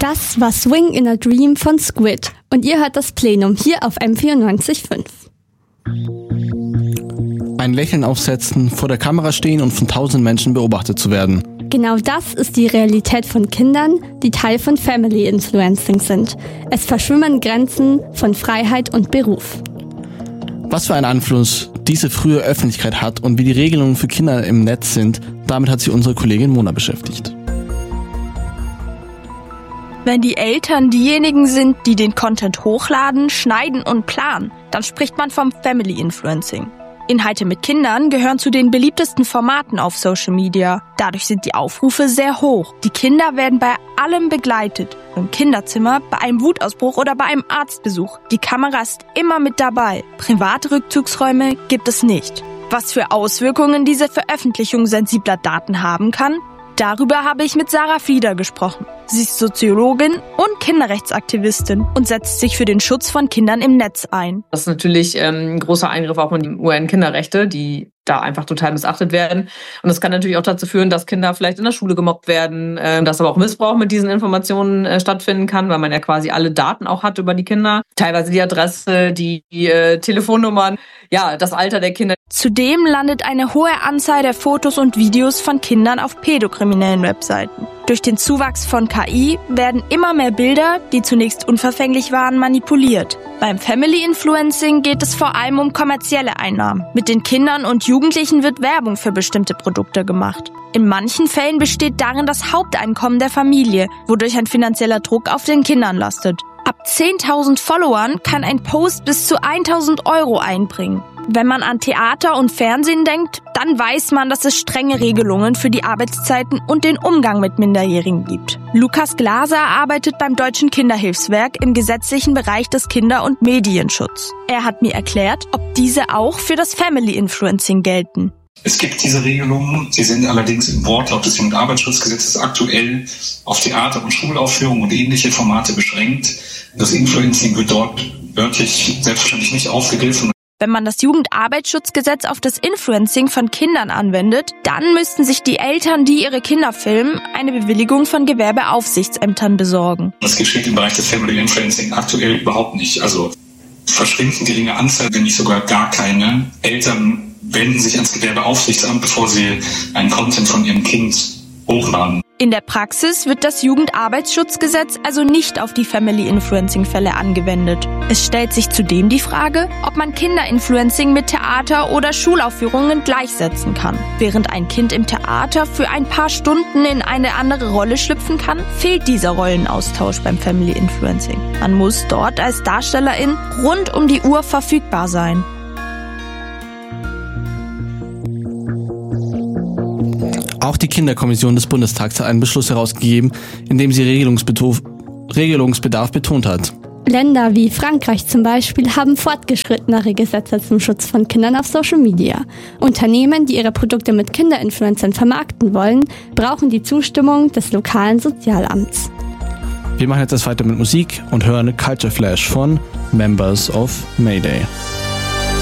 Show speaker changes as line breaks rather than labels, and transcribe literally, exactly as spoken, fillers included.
Das war Swing in a Dream von Squid und ihr hört das Plenum hier auf M vierundneunzig Komma fünf.
Ein Lächeln aufsetzen, vor der Kamera stehen und von tausend Menschen beobachtet zu werden.
Genau das ist die Realität von Kindern, die Teil von Family Influencing sind. Es verschwimmen Grenzen von Freiheit und Beruf.
Was für einen Einfluss diese frühe Öffentlichkeit hat und wie die Regelungen für Kinder im Netz sind, damit hat sich unsere Kollegin Mona beschäftigt.
Wenn die Eltern diejenigen sind, die den Content hochladen, schneiden und planen, dann spricht man vom Family Influencing. Inhalte mit Kindern gehören zu den beliebtesten Formaten auf Social Media. Dadurch sind die Aufrufe sehr hoch. Die Kinder werden bei allem begleitet. Im Kinderzimmer, bei einem Wutausbruch oder bei einem Arztbesuch. Die Kamera ist immer mit dabei. Private Rückzugsräume gibt es nicht. Was für Auswirkungen diese Veröffentlichung sensibler Daten haben kann? Darüber habe ich mit Sarah Flieder gesprochen. Sie ist Soziologin und Kinderrechtsaktivistin und setzt sich für den Schutz von Kindern im Netz ein.
Das ist natürlich ähm, ein großer Eingriff auch in die U N-Kinderrechte, die da einfach total missachtet werden. Und das kann natürlich auch dazu führen, dass Kinder vielleicht in der Schule gemobbt werden, äh, dass aber auch Missbrauch mit diesen Informationen äh, stattfinden kann, weil man ja quasi alle Daten auch hat über die Kinder. Teilweise die Adresse, die, die äh, Telefonnummern, ja, das Alter der Kinder.
Zudem landet eine hohe Anzahl der Fotos und Videos von Kindern auf pädokriminellen Webseiten. Durch den Zuwachs von K I werden immer mehr Bilder, die zunächst unverfänglich waren, manipuliert. Beim Family Influencing geht es vor allem um kommerzielle Einnahmen. Mit den Kindern und Jugendlichen wird Werbung für bestimmte Produkte gemacht. In manchen Fällen besteht darin das Haupteinkommen der Familie, wodurch ein finanzieller Druck auf den Kindern lastet. Ab zehntausend Followern kann ein Post bis zu tausend Euro einbringen. Wenn man an Theater und Fernsehen denkt, dann weiß man, dass es strenge Regelungen für die Arbeitszeiten und den Umgang mit Minderjährigen gibt. Lukas Glaser arbeitet beim Deutschen Kinderhilfswerk im gesetzlichen Bereich des Kinder- und Medienschutz. Er hat mir erklärt, ob diese auch für das Family Influencing gelten.
Es gibt diese Regelungen, sie sind allerdings im Wortlaut des Jugendarbeitsschutzgesetzes aktuell auf Theater- und Schulaufführungen und ähnliche Formate beschränkt. Das Influencing wird dort wörtlich selbstverständlich nicht aufgegriffen.
Wenn man das Jugendarbeitsschutzgesetz auf das Influencing von Kindern anwendet, dann müssten sich die Eltern, die ihre Kinder filmen, eine Bewilligung von Gewerbeaufsichtsämtern besorgen.
Das geschieht im Bereich des Family Influencing aktuell überhaupt nicht. Also verschwindend geringe Anzahl, wenn nicht sogar gar keine. Eltern wenden sich ans Gewerbeaufsichtsamt, bevor sie einen Content von ihrem Kind hochladen.
In der Praxis wird das Jugendarbeitsschutzgesetz also nicht auf die Family-Influencing-Fälle angewendet. Es stellt sich zudem die Frage, ob man Kinder-Influencing mit Theater- oder Schulaufführungen gleichsetzen kann. Während ein Kind im Theater für ein paar Stunden in eine andere Rolle schlüpfen kann, fehlt dieser Rollenaustausch beim Family-Influencing. Man muss dort als Darstellerin rund um die Uhr verfügbar sein.
Auch die Kinderkommission des Bundestags hat einen Beschluss herausgegeben, in dem sie Regelungsbedarf, Regelungsbedarf betont hat.
Länder wie Frankreich zum Beispiel haben fortgeschrittenere Gesetze zum Schutz von Kindern auf Social Media. Unternehmen, die ihre Produkte mit Kinderinfluencern vermarkten wollen, brauchen die Zustimmung des lokalen Sozialamts.
Wir machen jetzt weiter mit Musik und hören Culture Flash von Members of Mayday.